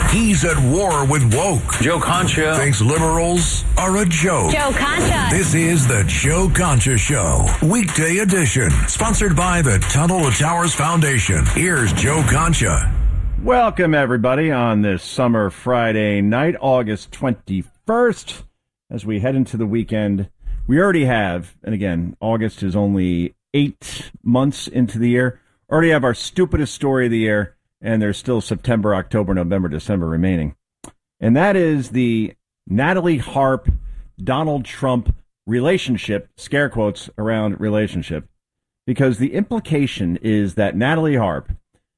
He's at war with woke. Joe Concha Thinks liberals are a joke. Joe Concha. This is the Joe Concha Show, weekday edition, sponsored by the Tunnel to Towers Foundation. Here's Joe Concha. Welcome, everybody, on this summer Friday night, August 21st. As we head into the weekend, we already have, and again, August is only 8 months into the year, already have our stupidest story of the year, and there's still September, October, November, December remaining. And that is the Natalie Harp, Donald Trump relationship, scare quotes around relationship, because the implication is that Natalie Harp,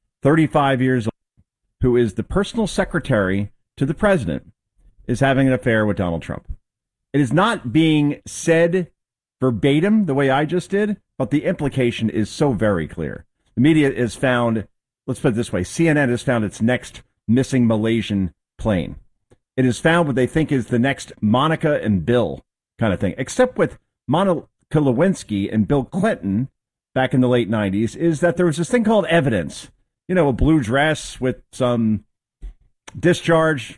35 years old, who is the personal secretary to the president, is having an affair with Donald Trump. It is not being said verbatim the way I just did, but the implication is so very clear. The media has found, let's put it this way, CNN has found its next missing Malaysian plane. It has found what they think is the next Monica and Bill kind of thing, except with Monica Lewinsky and Bill Clinton back in the late 90s, is that there was this thing called evidence. You know, a blue dress with some discharge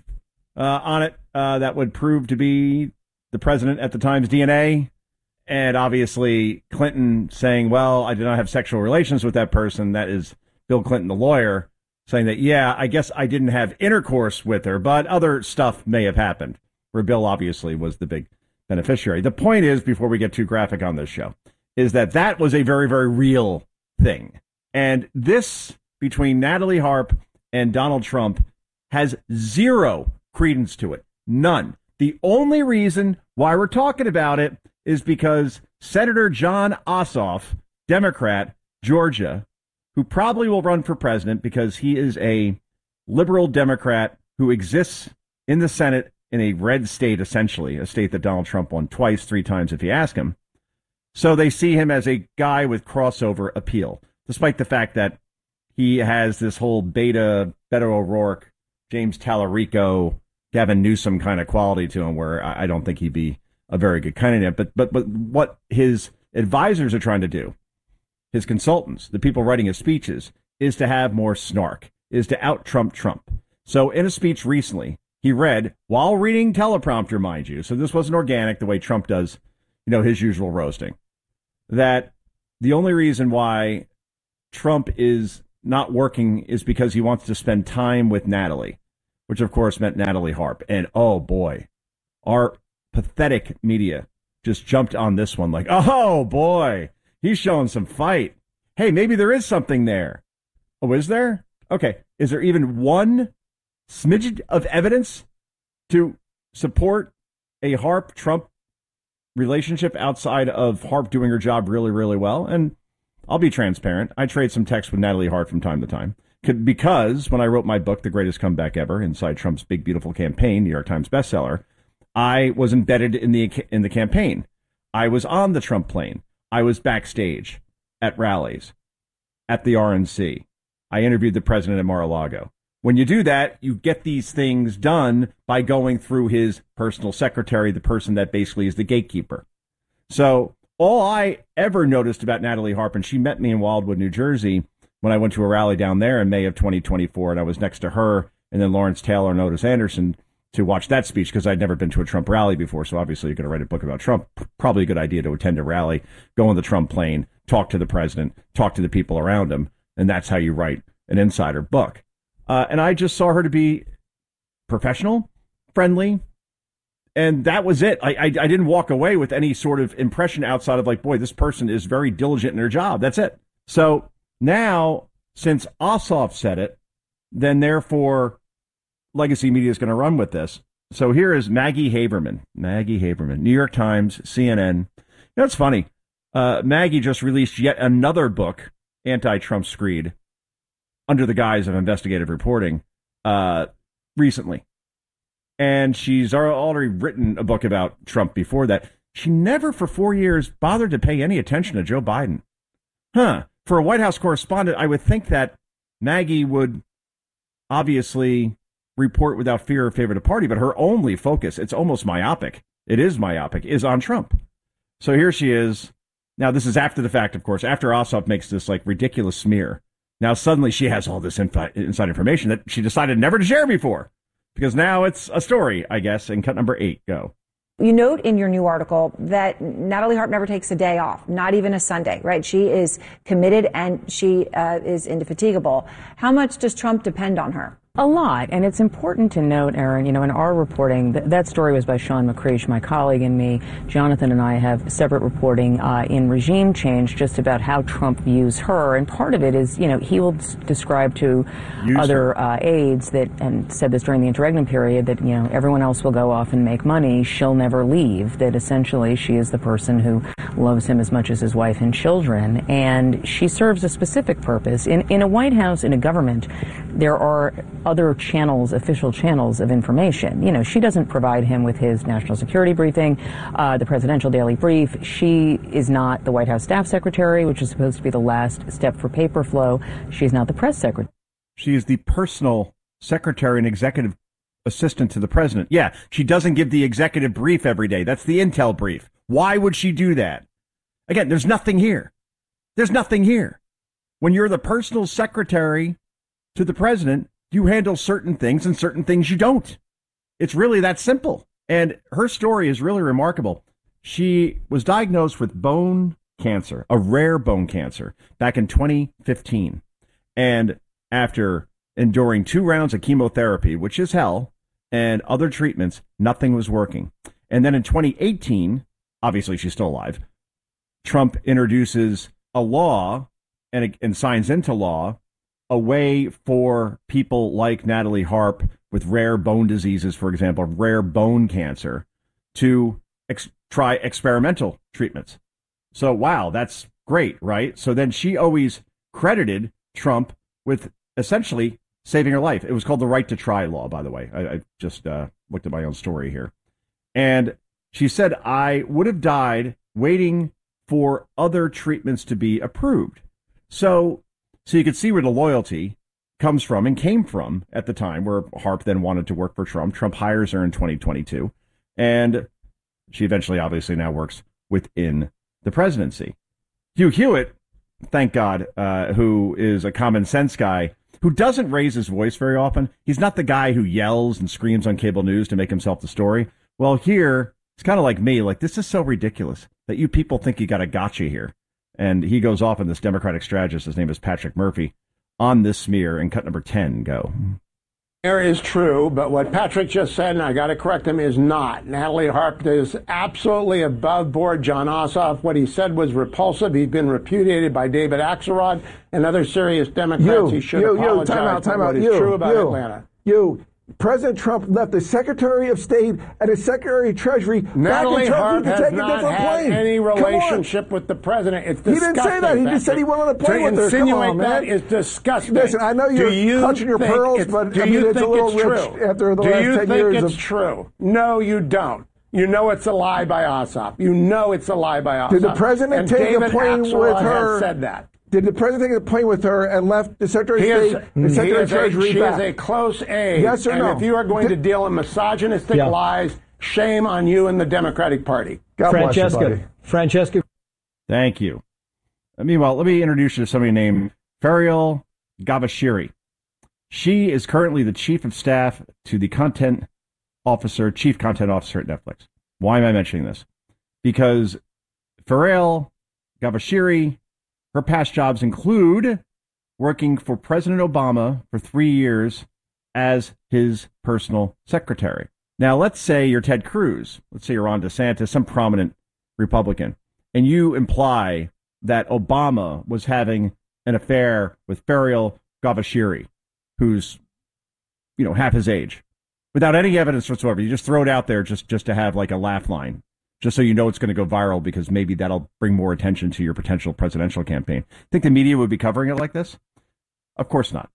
on it that would prove to be the president at the time's DNA. And obviously Clinton saying, well, I did not have sexual relations with that person. That is Bill Clinton, the lawyer, saying that, yeah, I guess I didn't have intercourse with her, but other stuff may have happened, where Bill obviously was the big beneficiary. The point is, before we get too graphic on this show, is that that was a very, very real thing. And this between Natalie Harp and Donald Trump has zero credence to it. None. The only reason why we're talking about it is because Senator Jon Ossoff, Democrat, Georgia, who probably will run for president because he is a liberal Democrat who exists in the Senate in a red state, essentially, a state that Donald Trump won twice, 3 times if you ask him. So they see him as a guy with crossover appeal, despite the fact that he has this whole Beto O'Rourke, James Tallarico, Gavin Newsom kind of quality to him, where I don't think he'd be a very good candidate. But what his advisors are trying to do, his consultants, the people writing his speeches, is to have more snark, is to out-Trump Trump. So in a speech recently, he read, while reading teleprompter, mind you, so this wasn't organic the way Trump does, you know, his usual roasting, that the only reason why Trump is not working is because he wants to spend time with Natalie, which of course meant Natalie Harp. And oh boy, our pathetic media just jumped on this one like, oh boy, he's showing some fight. Hey, maybe there is something there. Oh, is there? Okay. Is there even one smidgen of evidence to support a Harp-Trump relationship outside of Harp doing her job really, really well? And I'll be transparent. I trade some texts with Natalie Harp from time to time because when I wrote my book, The Greatest Comeback Ever, Inside Trump's Big Beautiful Campaign, New York Times bestseller, I was embedded in the campaign. I was on the Trump plane. I was backstage at rallies, at the RNC. I interviewed the president at Mar-a-Lago. When you do that, you get these things done by going through his personal secretary, the person that basically is the gatekeeper. So all I ever noticed about Natalie Harp, and she met me in Wildwood, New Jersey, when I went to a rally down there in May of 2024, and I was next to her and then Lawrence Taylor and Otis Anderson to watch that speech because I'd never been to a Trump rally before. So obviously you're going to write a book about Trump. Probably a good idea to attend a rally, go on the Trump plane, talk to the president, talk to the people around him, and that's how you write an insider book. And I just saw her to be professional, friendly, and that was it. I didn't walk away with any sort of impression outside of like, boy, this person is very diligent in her job. That's it. So now, since Ossoff said it, then therefore legacy media is going to run with this. So here is Maggie Haberman, New York Times, CNN. You know, it's funny. Maggie just released yet another book, Anti-Trump Screed, under the guise of investigative reporting recently. And she's already written a book about Trump before that. She never for 4 years bothered to pay any attention to Joe Biden. For a White House correspondent, I would think that Maggie would obviously report without fear or favor to party, but her only focus, it's almost myopic. It is myopic, is on Trump. So here she is. Now, this is after the fact, of course, after Ossoff makes this like ridiculous smear. Now, suddenly she has all this inside information that she decided never to share before. because now it's a story, I guess, in cut number 8. Go. You note in your new article that Natalie Harp never takes a day off, not even a Sunday, right? She is committed and she is indefatigable. How much does Trump depend on her? A lot, and it's important to note, Aaron, in our reporting, that story was by Sean McCreesh, my colleague, and me. Jonathan and I have separate reporting in Regime Change just about how Trump views her, and part of it is, he will describe to other aides that, and said this during the interregnum period, that, everyone else will go off and make money, she'll never leave, that essentially she is the person who loves him as much as his wife and children, and she serves a specific purpose. In a White House, in a government, there are other channels, official channels of information. She doesn't provide him with his national security briefing, the presidential daily brief. She is not the White House staff secretary, which is supposed to be the last step for paper flow. She's not the press secretary. She is the personal secretary and executive assistant to the president. Yeah, she doesn't give the executive brief every day. That's the intel brief. Why would she do that? Again, there's nothing here. There's nothing here. When you're the personal secretary to the president, you handle certain things and certain things you don't. It's really that simple. And her story is really remarkable. She was diagnosed with bone cancer, a rare bone cancer, back in 2015. And after enduring 2 rounds of chemotherapy, which is hell, and other treatments, nothing was working. And then in 2018, obviously she's still alive, Trump introduces a law and signs into law a way for people like Natalie Harp with rare bone diseases, for example, rare bone cancer, to try experimental treatments. So, wow, that's great, right? So then she always credited Trump with essentially saving her life. It was called the right to try law, by the way. I just looked at my own story here. And she said, I would have died waiting for other treatments to be approved. So you could see where the loyalty comes from and came from at the time, where Harp then wanted to work for Trump. Trump hires her in 2022, and she eventually obviously now works within the presidency. Hugh Hewitt, thank God, who is a common sense guy who doesn't raise his voice very often. He's not the guy who yells and screams on cable news to make himself the story. Well, here, it's kind of like me, like, this is so ridiculous that you people think you got a gotcha here. And he goes off on this Democratic strategist, his name is Patrick Murphy, on this smear in cut number 10. Go. There is true, but what Patrick just said, and I got to correct him, is not. Natalie Harp is absolutely above board John Ossoff. What he said was repulsive. He's been repudiated by David Axelrod and other serious Democrats. He should apologize for what is true about Atlanta. President Trump left the Secretary of State and the Secretary of Treasury Natalie Harp has not had any relationship with the president. It's disgusting. He didn't say that. He just said he went on a plane with her. To insinuate that is disgusting. Listen, I know you're clutching your pearls, but I mean, it's a little rich after the last 10 years. Do you think it's true? No, you don't. You know it's a lie by Ossoff. You know it's a lie by Ossoff. Did the president take a plane with her? Said that. Did the president take a plane with her and left the Secretary of State and the Secretary of Treasury back? She is a close aide. Yes or no? And if you are going to deal in misogynistic lies, shame on you and the Democratic Party. God bless you, buddy. Francesca. Thank you. Meanwhile, let me introduce you to somebody named Fariel Gavashiri. She is currently the chief of staff to the chief content officer at Netflix. Why am I mentioning this? Because Fariel Gavashiri, her past jobs include working for President Obama for 3 years as his personal secretary. Now, let's say you're Ted Cruz. Let's say you're Ron DeSantis, some prominent Republican, and you imply that Obama was having an affair with Fariel Gavashiri, who's, half his age, without any evidence whatsoever. You just throw it out there just to have like a laugh line, just so you know it's going to go viral because maybe that'll bring more attention to your potential presidential campaign. Think the media would be covering it like this? Of course not.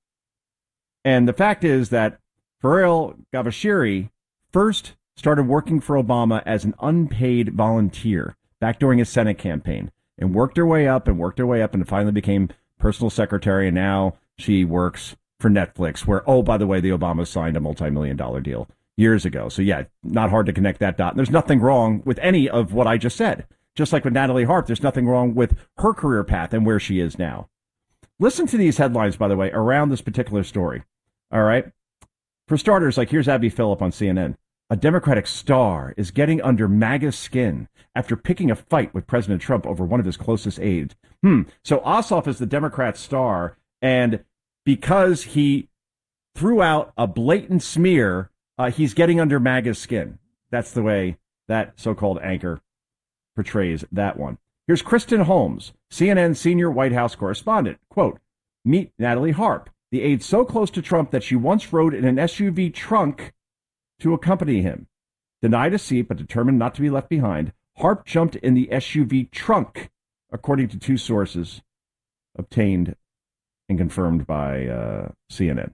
And the fact is that Fariel Gavashiri first started working for Obama as an unpaid volunteer back during his Senate campaign, and worked her way up and finally became personal secretary. And now she works for Netflix, where, oh, by the way, the Obamas signed a multi-million-dollar deal years ago. So, yeah, not hard to connect that dot. And there's nothing wrong with any of what I just said. Just like with Natalie Harp, there's nothing wrong with her career path and where she is now. Listen to these headlines, by the way, around this particular story. All right. For starters, like here's Abby Phillip on CNN. A Democratic star is getting under MAGA's skin after picking a fight with President Trump over one of his closest aides. So Ossoff is the Democrat star, and because he threw out a blatant smear, he's getting under MAGA's skin. That's the way that so-called anchor portrays that one. Here's Kristen Holmes, CNN senior White House correspondent. Quote, meet Natalie Harp, the aide so close to Trump that she once rode in an SUV trunk to accompany him. Denied a seat but determined not to be left behind, Harp jumped in the SUV trunk, according to two sources obtained and confirmed by CNN.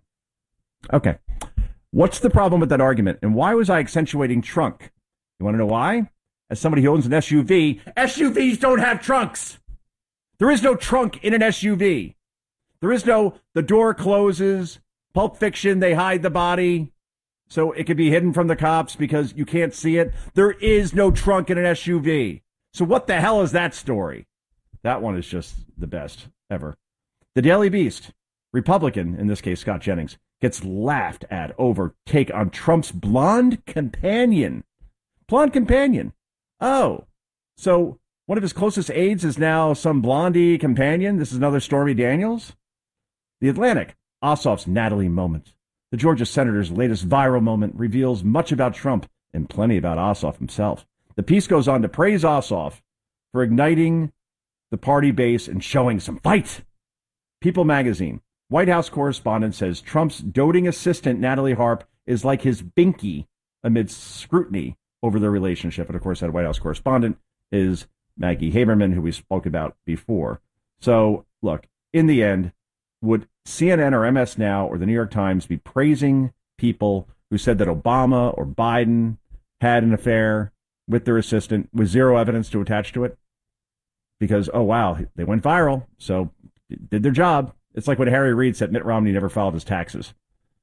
Okay. What's the problem with that argument? And why was I accentuating trunk? You want to know why? As somebody who owns an SUV, SUVs don't have trunks. There is no trunk in an SUV. There is no, the door closes, Pulp Fiction, they hide the body so it could be hidden from the cops because you can't see it. There is no trunk in an SUV. So what the hell is that story? That one is just the best ever. The Daily Beast, Republican, in this case Scott Jennings, gets laughed at over take on Trump's blonde companion. Blonde companion. Oh, so one of his closest aides is now some blondie companion? This is another Stormy Daniels? The Atlantic, Ossoff's Natalie moment. The Georgia senator's latest viral moment reveals much about Trump and plenty about Ossoff himself. The piece goes on to praise Ossoff for igniting the party base and showing some fight. People magazine, White House correspondent says Trump's doting assistant, Natalie Harp, is like his binky amidst scrutiny over their relationship. And of course, that White House correspondent is Maggie Haberman, who we spoke about before. So look, in the end, would CNN or MS Now or the New York Times be praising people who said that Obama or Biden had an affair with their assistant with zero evidence to attach to it? Because, oh, wow, they went viral, so did their job. It's like when Harry Reid said Mitt Romney never filed his taxes.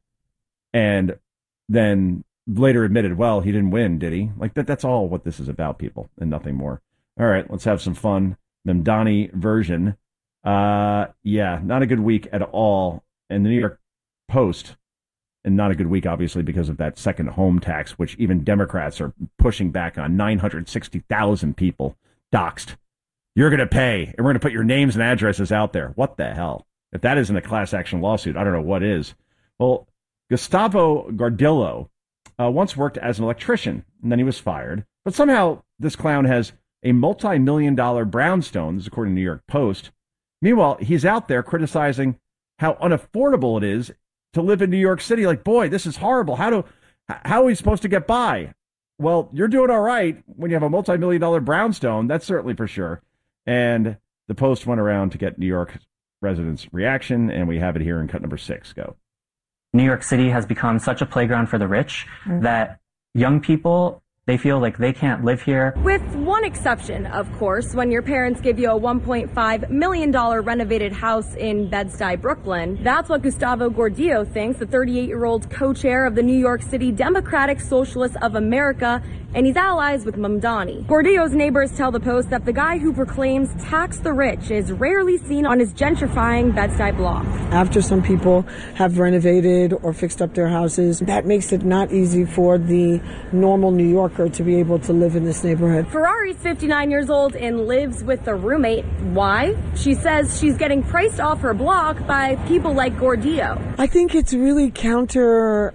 And then later admitted, well, he didn't win, did he? Like, that's all what this is about, people, and nothing more. All right, let's have some fun. Mamdani version. Yeah, not a good week at all. And the New York Post, and not a good week, obviously, because of that second home tax, which even Democrats are pushing back on. 960,000 people doxxed. You're going to pay, and we're going to put your names and addresses out there. What the hell? If that isn't a class action lawsuit, I don't know what is. Well, Gustavo Gardillo once worked as an electrician, and then he was fired. But somehow this clown has a multi-million-dollar brownstone, this is according to the New York Post. Meanwhile, he's out there criticizing how unaffordable it is to live in New York City. Like, boy, this is horrible. How are we supposed to get by? Well, you're doing all right when you have a multi-million-dollar brownstone. That's certainly for sure. And the Post went around to get New York residents' reaction, and we have it here in cut number 6. Go. New York City has become such a playground for the rich that young people, they feel like they can't live here. With one exception, of course, when your parents give you a $1.5 million renovated house in Bed-Stuy, Brooklyn. That's what Gustavo Gordillo thinks, the 38-year-old co-chair of the New York City Democratic Socialists of America, and he's allies with Mamdani. Gordillo's neighbors tell the Post that the guy who proclaims tax the rich is rarely seen on his gentrifying Bed-Stuy block. After some people have renovated or fixed up their houses, that makes it not easy for the normal New Yorker to be able to live in this neighborhood. Ferrari's 59 years old and lives with a roommate. Why? She says she's getting priced off her block by people like Gordillo. I think it's really counter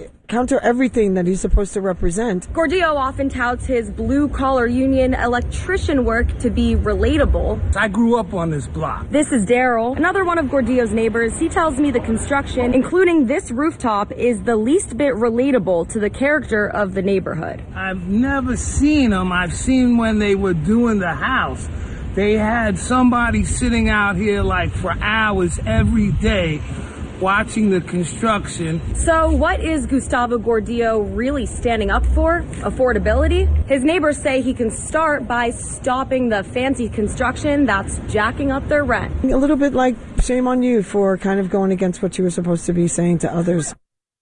everything that he's supposed to represent. Gordillo often touts his blue-collar union electrician work to be relatable. I grew up on this block. This is Daryl, another one of Gordillo's neighbors. He tells me the construction, including this rooftop, is the least bit relatable to the character of the neighborhood. I've never seen them. I've seen when they were doing the house. They had somebody sitting out here like for hours every day watching the construction. So what is Gustavo Gordillo really standing up for? Affordability? His neighbors say he can start by stopping the fancy construction that's jacking up their rent. A little bit like shame on you for kind of going against what you were supposed to be saying to others.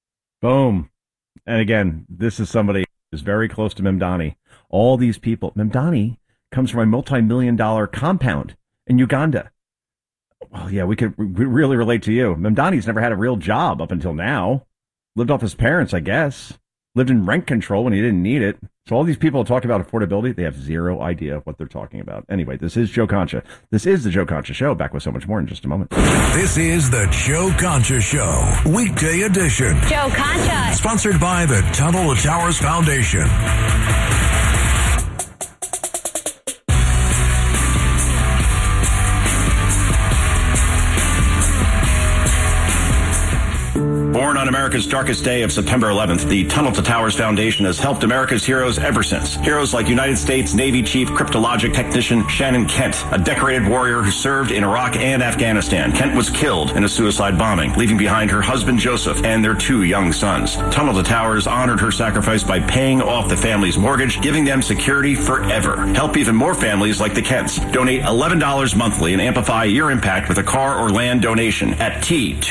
Boom. And again, this is somebody who's very close to Mamdani. All these people. Mamdani comes from a multi-million-dollar compound in Uganda. Well, yeah, we could really relate to you. Mamdani's never had a real job up until now. lived off his parents, I guess. Lived in rent control when he didn't need it. So all these people talk about affordability, they have zero idea what they're talking about. Anyway, this is Joe Concha. This is the Joe Concha Show. Back with so much more in just a moment. This is the Joe Concha Show, weekday edition. Joe Concha. Sponsored by the Tunnel to Towers Foundation. Born on America's darkest day of September 11th, the Tunnel to Towers Foundation has helped America's heroes ever since. Heroes like United States Navy Chief Cryptologic Technician Shannon Kent, a decorated warrior who served in Iraq and Afghanistan. Kent was killed in a suicide bombing, leaving behind her husband Joseph and their 2 young sons. Tunnel to Towers honored her sacrifice by paying off the family's mortgage, giving them security forever. Help even more families like the Kents. Donate $11 monthly and amplify your impact with a car or land donation at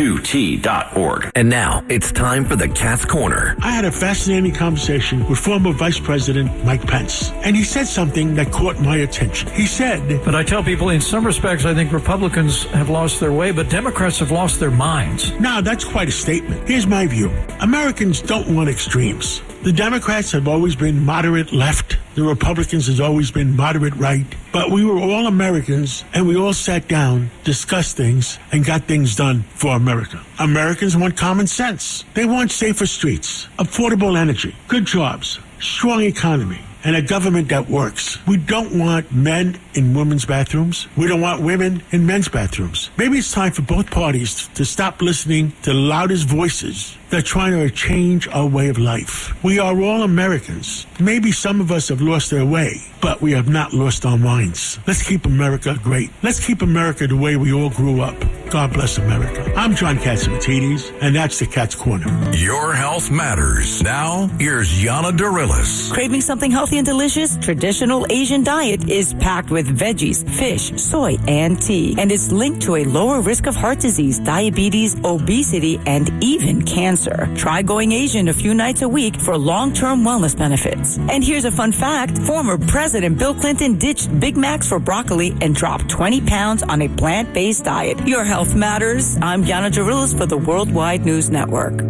T2T.org. And now it's time for the Cat's Corner. I had a fascinating conversation with former Vice President Mike Pence, and he said something that caught my attention. He said, but I tell people in some respects, I think Republicans have lost their way, but Democrats have lost their minds. Now, that's quite a statement. Here's my view. Americans don't want extremes. The Democrats have always been moderate left. The Republicans has always been moderate right. But we were all Americans, and we all sat down, discussed things, and got things done for America. Americans want common sense. They want safer streets, affordable energy, good jobs, strong economy, and a government that works. We don't want men in women's bathrooms. We don't want women in men's bathrooms. Maybe it's time for both parties to stop listening to the loudest voices that are trying to change our way of life. We are all Americans. Maybe some of us have lost their way, but we have not lost our minds. Let's keep America great. Let's keep America the way we all grew up. God bless America. I'm John Catsimatidis, and that's the Cat's Corner. Your health matters. Now, here's Yana Dorillis. Craving something healthy and delicious? Traditional Asian diet is packed with veggies, fish, soy, and tea, and it's linked to a lower risk of heart disease, diabetes, obesity, and even cancer. Try going Asian a few nights a week for long-term wellness benefits. And here's a fun fact. Former President Bill Clinton ditched Big Macs for broccoli and dropped 20 pounds on a plant-based diet. Your health matters. I'm Yana Dorillis for the Worldwide News Network.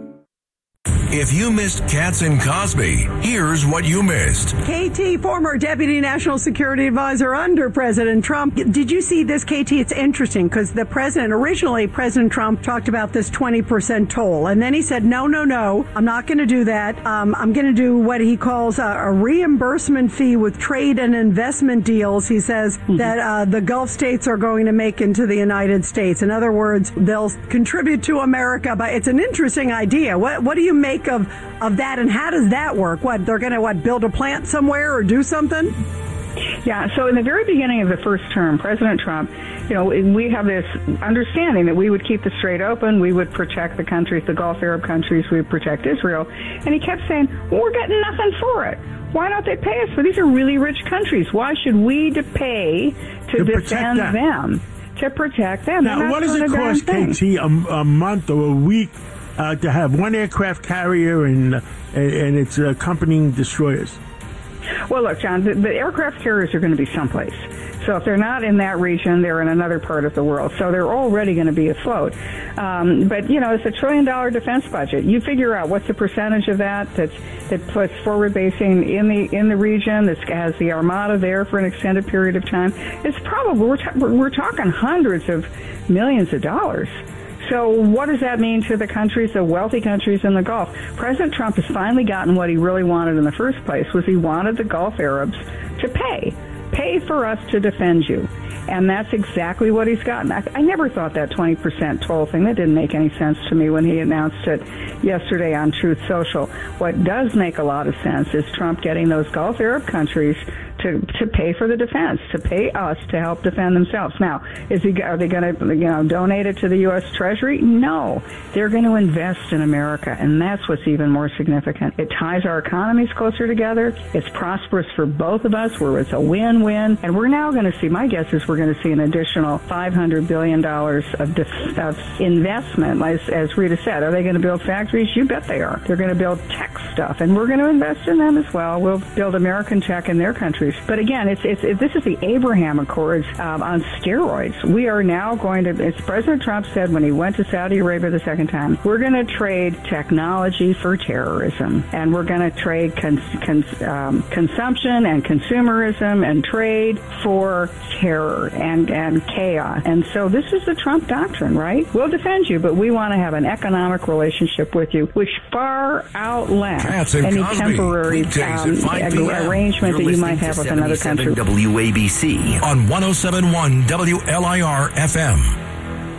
If you missed Katz and Cosby, here's what you missed. KT, former Deputy National Security Advisor under President Trump. Did you see this, KT? It's interesting because originally President Trump talked about this 20% toll. And then he said, no, I'm not going to do that. I'm going to do what he calls a reimbursement fee with trade and investment deals. He says that the Gulf states are going to make into the United States. In other words, they'll contribute to America. But it's an interesting idea. What do you make of that, and how does that work? What, they're going to build a plant somewhere or do something? Yeah, so in the very beginning of the first term, President Trump, we have this understanding that we would keep the Strait open, we would protect the countries, the Gulf Arab countries, we would protect Israel, and he kept saying, well, we're getting nothing for it. Why don't they pay us for? These are really rich countries. Why should we pay to defend them? To protect them. Now, what does it cost, KT, a month or a week to have one aircraft carrier and its accompanying destroyers? Well, look, John, the aircraft carriers are going to be someplace. So if they're not in that region, they're in another part of the world. So they're already going to be afloat. But, it's $1 trillion defense budget. You figure out what's the percentage of that puts forward basing in the region, that has the Armada there for an extended period of time. It's probably, we're talking hundreds of millions of dollars. So what does that mean to the countries, the wealthy countries in the Gulf? President Trump has finally gotten what he really wanted in the first place, was he wanted the Gulf Arabs to pay for us to defend you. And that's exactly what he's gotten. I never thought that 20% toll thing, that didn't make any sense to me when he announced it yesterday on Truth Social. What does make a lot of sense is Trump getting those Gulf Arab countries to pay for the defense, to pay us to help defend themselves. Now, are they going to donate it to the U.S. Treasury? No, they're going to invest in America, and that's what's even more significant. It ties our economies closer together. It's prosperous for both of us, where it's a win-win. And we're now going to see, my guess is we're going to see an additional $500 billion of investment. As Rita said, are they going to build factories? You bet they are. They're going to build tech stuff, and we're going to invest in them as well. We'll build American tech in their countries countries. But again, this is the Abraham Accords on steroids. We are now going to, as President Trump said when he went to Saudi Arabia the second time, we're going to trade technology for terrorism, and we're going to trade consumption and consumerism and trade for terror and chaos. And so this is the Trump doctrine, right? We'll defend you, but we want to have an economic relationship with you, which far outlasts any temporary arrangement that you might have with another country. WABC on 107.1 WLIR FM.